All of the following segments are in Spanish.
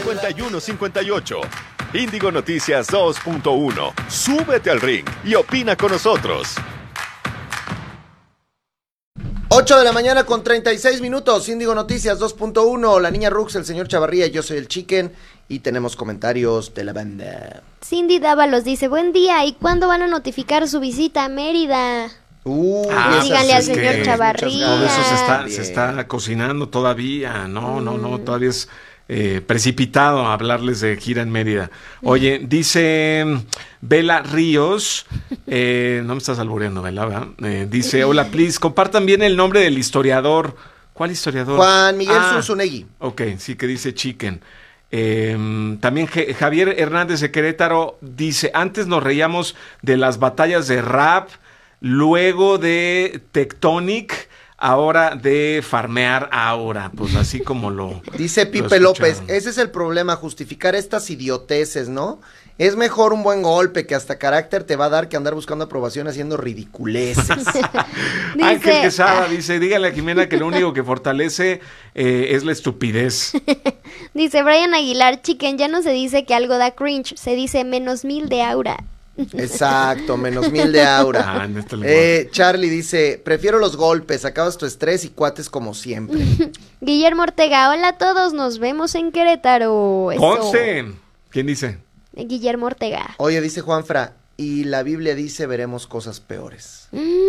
5158. Índigo Noticias 2.1. Súbete al ring y opina con nosotros. 8 de la mañana con 36 minutos, Índigo Noticias 2.1, la niña Rux, el señor Chavarría, yo soy el Chicken y tenemos comentarios de la banda. Cindy Dávalos dice, buen día, ¿y cuándo van a notificar su visita a Mérida? Díganle al señor Chavarría. Todo eso se está cocinando todavía, no, todavía es precipitado hablarles de gira en Mérida. Oye, dice Vela Ríos, no me estás albureando, Vela, ¿verdad? Dice, hola, please, compartan bien el nombre del historiador. ¿Cuál historiador? Juan Miguel Zunzunegui. Ok, sí, que dice Chicken. También Javier Hernández de Querétaro dice, antes nos reíamos de las batallas de rap, luego de Tectonic, ahora de farmear ahora, pues así como lo dice Pipe López, ese es el problema, justificar estas idioteces, ¿no? Es mejor un buen golpe que hasta carácter te va a dar que andar buscando aprobación haciendo ridiculeces. Ángel Quesada dice, dígale a Jimena que lo único que fortalece es la estupidez. Dice Brian Aguilar, Chicken, ya no se dice que algo da cringe, se dice -1000 de aura. Exacto, -1000 de aura. Charlie dice, prefiero los golpes, acabas tu estrés y cuates como siempre. Guillermo Ortega, hola a todos, nos vemos en Querétaro. ¡Conste! ¿Quién dice? Guillermo Ortega. Oye, dice Juanfra, y la Biblia dice, veremos cosas peores.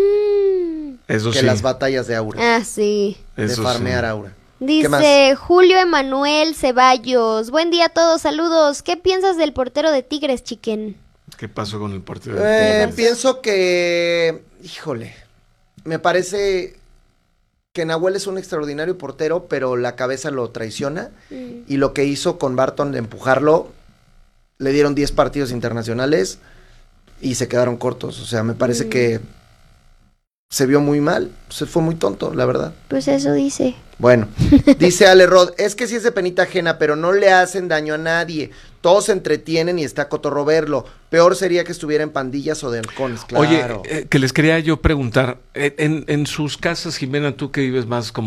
Eso que sí. las batallas de aura. Ah, sí. De farmear aura. Dice Julio Emanuel Ceballos, buen día a todos, saludos. ¿Qué piensas del portero de Tigres, Chicken? ¿Qué pasó con el portero de Tigres? Pienso que, híjole, me parece que Nahuel es un extraordinario portero, pero la cabeza lo traiciona, y lo que hizo con Barton de empujarlo, le dieron 10 partidos internacionales y se quedaron cortos, o sea, me parece que se vio muy mal, se fue muy tonto, la verdad. Pues eso dice. Bueno, dice Ale Rod, es que sí es de penita ajena, pero no le hacen daño a nadie. Todos se entretienen y está cotorro verlo. Peor sería que estuviera en pandillas o de halcones, claro. Oye, que les quería yo preguntar, en sus casas, Jimena, tú que vives más como